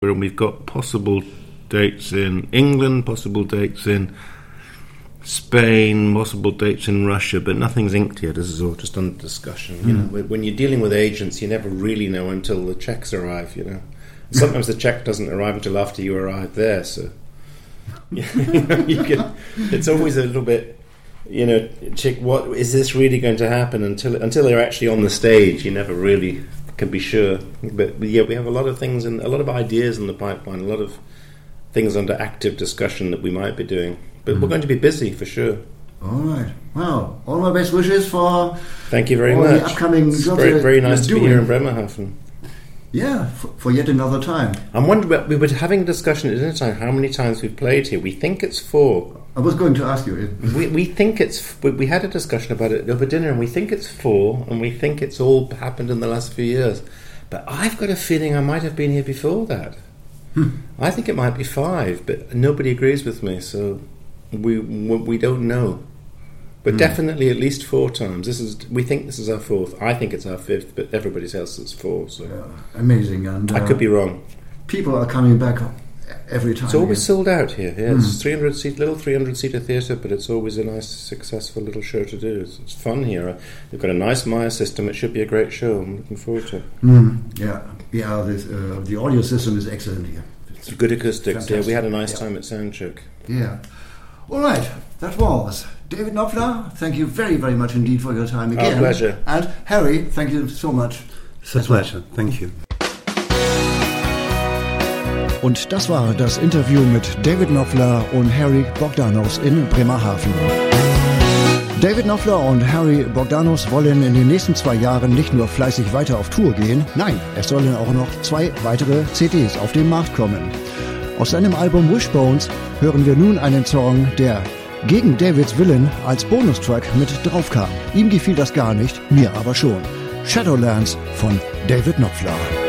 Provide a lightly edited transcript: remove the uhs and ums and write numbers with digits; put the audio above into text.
and we've got possible dates in England, possible dates in Spain, possible dates in Russia, but nothing's inked yet. This is all just under discussion. You know, when you're dealing with agents, you never really know until the checks arrive. You know, sometimes the check doesn't arrive until after you arrive there. So it's always a little bit, you know, what is this really going to happen until they're actually on the stage? You never really can be sure. But yeah, we have a lot of things and a lot of ideas in the pipeline, a lot of things under active discussion that we might be doing. But we're going to be busy for sure. All right. Well, all my best wishes for. Thank you very all much. The upcoming jobs. Very nice to be here in Bremerhaven. Yeah, for yet another time. I'm wondering. We were having a discussion at dinner time how many times we've played here. We think it's 4. I was going to ask you. We think it's. We had a discussion about it over dinner, and we think it's 4, and we think it's all happened in the last few years. But I've got a feeling I might have been here before that. I think it might be 5, but nobody agrees with me, so. We don't know, but definitely at least 4 times. We think this is our 4th. I think it's our 5th, but everybody else is 4. So amazing, and I could be wrong. People are coming back every time. It's always sold out here. Yeah, it's 300-seater theatre, but it's always a nice, successful little show to do. It's fun here. They've got a nice Maya system. It should be a great show. I'm looking forward to it. Yeah. The audio system is excellent here. It's good acoustics. Yeah, we had a nice time at Soundcheck. Yeah. All right, that was David Knopfler. Thank you very, very much indeed for your time again. Our pleasure. And Harry, thank you so much. It's a pleasure. Thank you. Und das war das Interview mit David Knopfler und Harry Bogdanus in Bremerhaven. David Knopfler und Harry Bogdanus wollen in den nächsten 2 Jahren nicht nur fleißig weiter auf Tour gehen, nein, es sollen auch noch 2 weitere CDs auf den Markt kommen. Aus seinem Album Wishbones hören wir nun einen Song, der gegen Davids Willen als Bonustrack mit draufkam. Ihm gefiel das gar nicht, mir aber schon. Shadowlands von David Knopfler.